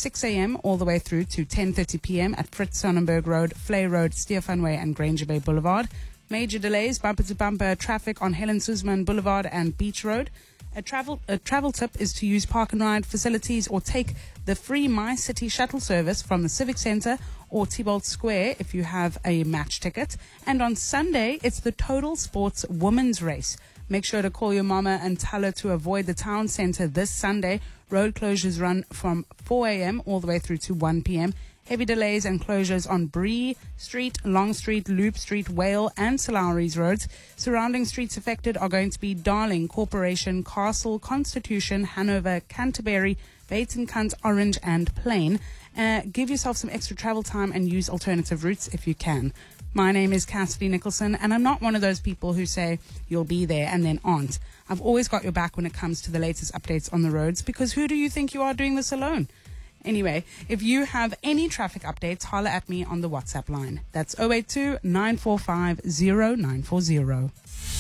6 a.m. all the way through to 10:30 p.m. at Fritz Sonnenberg Road, Flay Road, Stefan-Way and Granger Bay Boulevard. Major delays, bumper-to-bumper traffic on Helen Suzman Boulevard and Beach Road. A travel tip is to use park and ride facilities or take the free My City shuttle service from the Civic Centre or Thibault Square if you have a match ticket. And on Sunday, it's the Total Sports Women's Race. Make sure to call your mama and tell her to avoid the town centre this Sunday. Road closures run from 4 a.m. all the way through to 1 p.m. Heavy delays and closures on Bree Street, Long Street, Loop Street, Whale and Salaries roads. Surrounding streets affected are going to be Darling, Corporation, Castle, Constitution, Hanover, Canterbury, Baton Cunt, Orange and Plain. Give yourself some extra travel time and use alternative routes if you can. My name is Cassidy Nicholson, and I'm not one of those people who say you'll be there and then aren't. I've always got your back when it comes to the latest updates on the roads, because who do you think you are doing this alone? Anyway, if you have any traffic updates, holler at me on the WhatsApp line. That's 082 945 0940.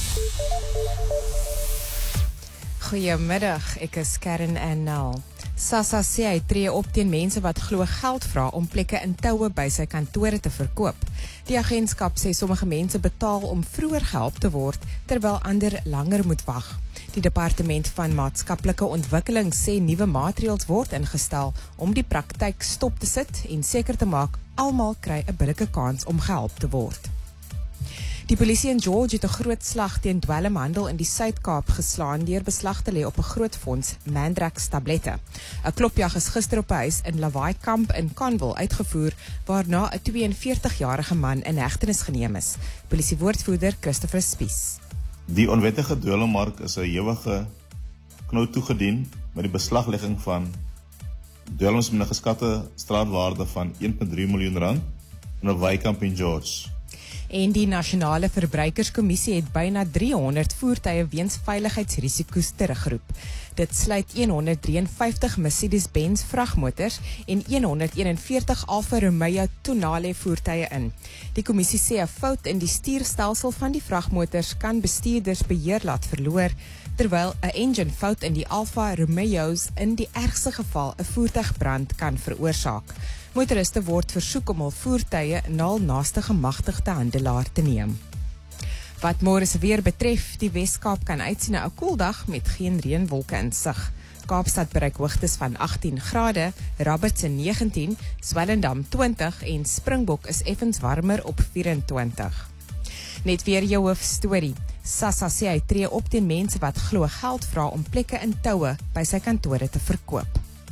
Goeiemiddag, ek is Karen en Nel. SASSA sê hy tree op teen mense wat glo geld vra om plekke in toue by sy kantore te verkoop. Die agentskap sê sommige mense betaal om vroeër gehelp te word, terwyl ander langer moet wag. Die Departement van Maatskaplike Ontwikkeling sê nuwe maatreëls word ingestel om die praktyk stop te sit en seker te maak almal kry 'n billike kans om gehelp te word. Die polisie in George het 'n groot slag teen dwelmhandel in die Suid-Kaap geslaan deur beslag te lê op 'n groot fonds Mandrax tablette. 'n Klopjag is gister op 'n huis in Lawaai Kamp in Conville uitgevoer, waarna 'n 42-jarige man in hegtenis geneem is. Polisiewoordvoerder Christopher Spies. Die onwettige dwelmmark is 'n ewige knout toegedien met die beslaglegging van dwelms met 'n geskatte straatwaarde van 1.3 miljoen rand in Lawaai Kamp in George. En die Nasionale Verbruikerskommissie het byna 300 voertuie weens veiligheidsrisiko's teruggeroep. Dit sluit 153 Mercedes-Benz vragmotors en 141 Alfa Romeo Tonale voertuie in. Die kommissie sê 'n fout in die stuurstelsel van die vragmotors kan bestuurders beheer laat verloor, terwyl 'n engine fout in die Alfa Romeo's in die ergste geval 'n voertuigbrand kan veroorsaak. Motoriste word versoek om hul voertuie na hul naaste gemagtigde handelaar te neem. Wat môre se weer betref, die Wes-Kaap kan uitsien na 'n koeldag met geen reënwolke in sig. Kaapstad bereik hoogtes van 18 grade, Robertson 19, Swellendam 20 en Springbok is effens warmer op 24. Net weer jou hoofstorie. SASSA sê hy tree op teen mense wat glo geld vra om plekke in toue by sy kantore te verkoop.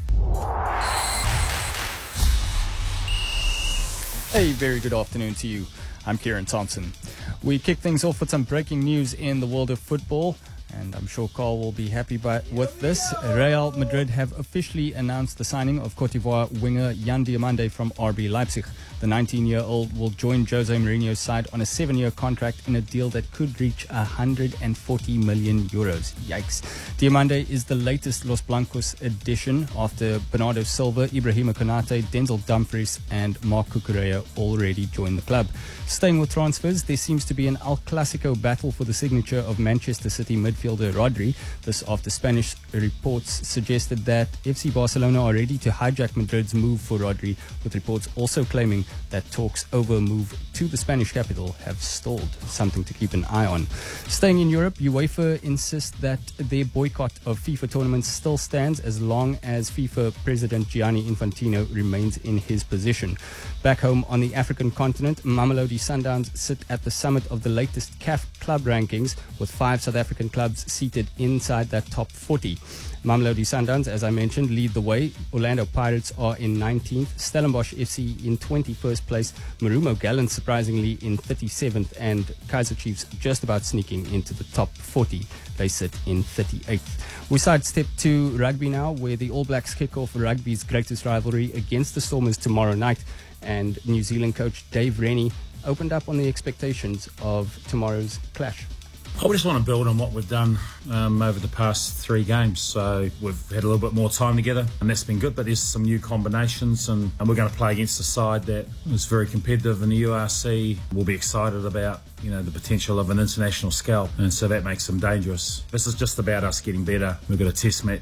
A very good afternoon to you. I'm Kieran Thompson. We kick things off with some breaking news in the world of football, and I'm sure Carl will be happy with this. Real Madrid have officially announced the signing of Cote d'Ivoire winger Yan Diomande from RB Leipzig. The 19-year-old will join Jose Mourinho's side on a 7-year contract in a deal that could reach 140 million euros. Yikes. Diomande is the latest Los Blancos addition after Bernardo Silva, Ibrahima Konate, Denzel Dumfries and Marc Cucurella already joined the club. Staying with transfers, there seems to be an El Clasico battle for the signature of Manchester City midfielder Rodri. This after Spanish reports suggested that FC Barcelona are ready to hijack Madrid's move for Rodri, with reports also claiming that talks over a move to the Spanish capital have stalled. Something to keep an eye on. Staying in Europe, UEFA insists that their boycott of FIFA tournaments still stands as long as FIFA President Gianni Infantino remains in his position. Back home on the African continent, Mamelodi Sundowns sit at the summit of the latest CAF club rankings, with 5 South African clubs seated inside that top 40. Mamelodi Sundowns, as I mentioned, lead the way. Orlando Pirates are in 19th, Stellenbosch FC in 21st place, Marumo Gallants surprisingly in 37th, and Kaizer Chiefs just about sneaking into the top 40. They sit in 38th. We sidestep to rugby now, where the All Blacks kick off rugby's greatest rivalry against the Stormers tomorrow night, and New Zealand coach Dave Rennie opened up on the expectations of tomorrow's clash. I just want to build on what we've done over the past 3 games. So we've had a little bit more time together, and that's been good. But there's some new combinations, and we're going to play against a side that is very competitive in the URC. We'll be excited about the potential of an international scale, and so that makes them dangerous. This is just about us getting better. We've got a test match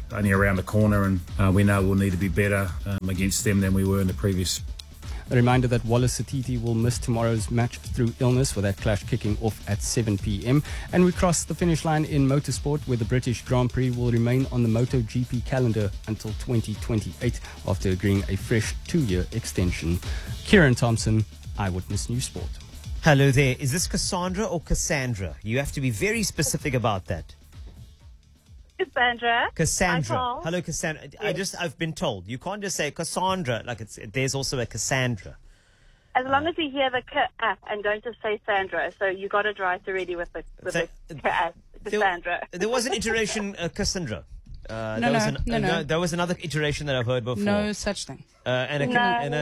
only around the corner, and we know we'll need to be better against them than we were in the previous. A reminder that Wallace Satiti will miss tomorrow's match through illness, with that clash kicking off at 7 p.m. And we cross the finish line in motorsport, where the British Grand Prix will remain on the MotoGP calendar until 2028 after agreeing a fresh 2-year extension. Kieran Thompson, Eyewitness News Sport. Hello there. Is this Cassandra or Cassandra? You have to be very specific about that. Cassandra. Cassandra. Hi, Paul. Hello, Cassandra. Yes. I've been told you can't just say Cassandra. Like there's also a Cassandra. As long as you hear the K and don't just say Sandra, so you got it right already with the K, Cassandra. There was an iteration, Cassandra. No. There was another iteration that I've heard before. No such thing. And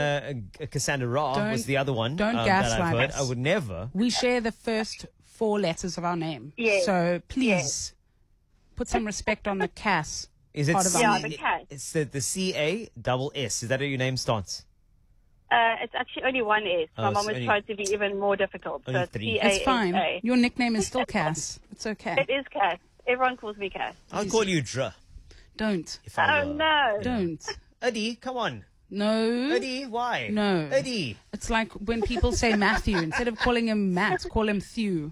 a Cassandra Ra was the other one. Don't that gaslight I've heard. us. I would never. We share the first 4 letters of our name. Yes. So please Yes. put some respect on the Cass. Is it part of our Yeah, name. the K. It's the C-A-S-S. Is that how your name starts? It's actually only one S. Oh, My it's mom has only- tried to be even more difficult. Only So it's 3. It's fine. C-A-S-A. Your nickname is still Cass. It's okay. It is K. Everyone calls me K. I'll call you Dra. Don't. If I Oh, were. no. Don't. Eddie, come on. No. Eddie, why? No. Eddie. It's like when people say Matthew, instead of calling him Matt, call him Thew.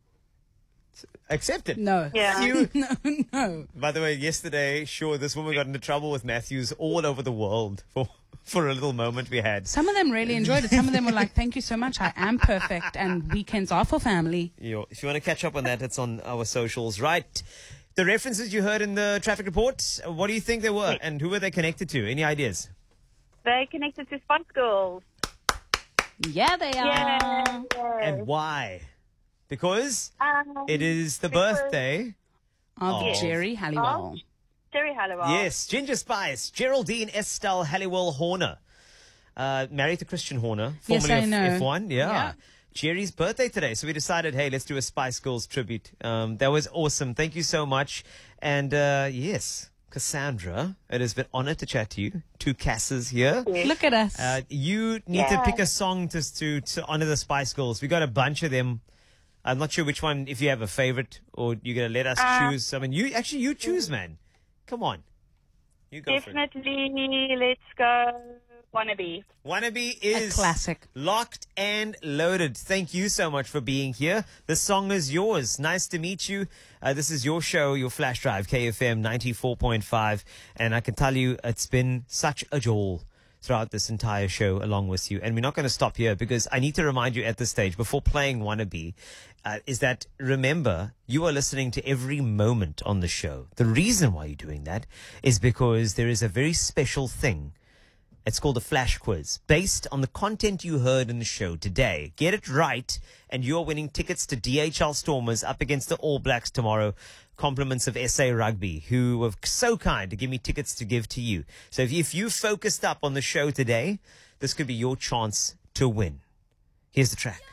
Accept it. No. Yeah. You. No. By the way, yesterday, sure, this woman got into trouble with Matthews all over the world for a little moment we had. Some of them really enjoyed it. Some of them were like, thank you so much. I am perfect. And weekends are for family. If you want to catch up on that, it's on our socials, right? The references you heard in the traffic report, what do you think they were? And who were they connected to? Any ideas? They're connected to Spice Girls. Yeah, they are. Yeah. And why? Because Um, it is the because- birthday. Of Yes. Jerry Halliwell. Jerry Halliwell. Yes, Ginger Spice, Geraldine Estelle Halliwell Horner. Married to Christian Horner, Yes, formerly I know. of F1. Yeah. Yeah. Jerry's birthday today. So we decided, hey, let's do a Spice Girls tribute. That was awesome. Thank you so much. And yes, Cassandra, it has been an honor to chat to you. 2 Casses here. Look at us. You need to Yeah. pick a song to honor the Spice Girls. We got a bunch of them. I'm not sure which one, if you have a favorite, or you're going to let us choose. I mean, you choose, man. Come on. You go for it. Definitely, let's go Wannabe. Wannabe is classic. locked and loaded. Thank you so much for being here. The song is yours. Nice to meet you. This is your show, your Flash Drive, KFM 94.5. And I can tell you, it's been such a joy throughout this entire show along with you. And we're not going to stop here, because I need to remind you at this stage, before playing Wannabe, is that, remember, you are listening to every moment on the show. The reason why you're doing that is because there is a very special thing. It's called a flash quiz, based on the content you heard in the show today. Get it right, and you're winning tickets to DHL Stormers up against the All Blacks tomorrow. Compliments of SA Rugby, who were so kind to give me tickets to give to you. So if you focused up on the show today, this could be your chance to win. Here's the track.